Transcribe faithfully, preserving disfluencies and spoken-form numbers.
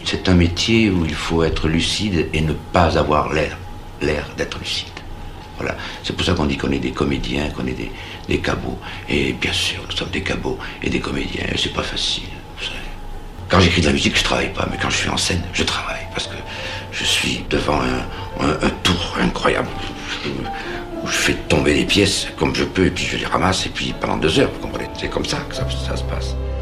C'est un métier où il faut être lucide et ne pas avoir l'air, l'air d'être lucide. Voilà. C'est pour ça qu'on dit qu'on est des comédiens, qu'on est des, des cabots. Et bien sûr, nous sommes des cabots et des comédiens. Et c'est pas facile, vous savez. Quand j'écris de la musique, je travaille pas, mais quand je suis en scène, je travaille. Parce que je suis devant un, un, un tour incroyable où je fais tomber les pièces comme je peux, et puis je les ramasse, et puis pendant deux heures, vous comprenez. C'est comme ça que ça, ça se passe.